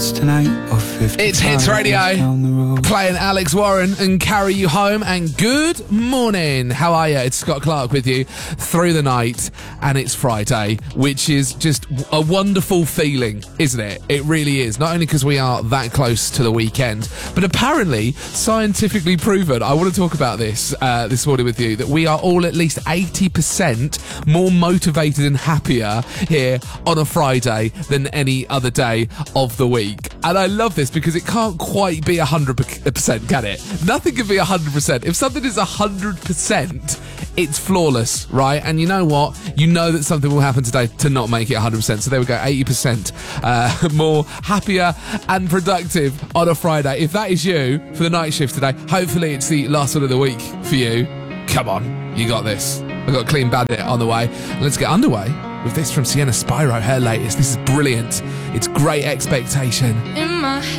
tickets tonight or 50. It's Hits Radio, playing Alex Warren and Carry You Home. And good morning. How are you? It's Scott Clark with you through the night, and it's Friday, which is just a wonderful feeling, isn't it? It really is. Not only because we are that close to the weekend, but apparently scientifically proven. I want to talk about this this morning with you, that we are all at least 80% more motivated and happier here on a Friday than any other day of the week. And I love this because it can't quite be 100%, can it? Nothing can be 100%. If something is 100%, it's flawless, right? And you know what? You know that something will happen today to not make it 100%. So there we go, 80% more happier and productive on a Friday. If that is you for the night shift today, hopefully it's the last one of the week for you. Come on, you got this. I've got Clean Bandit on the way. Let's get underway with this from Sienna Spyro, her latest. This is brilliant. It's Great Expectation. In my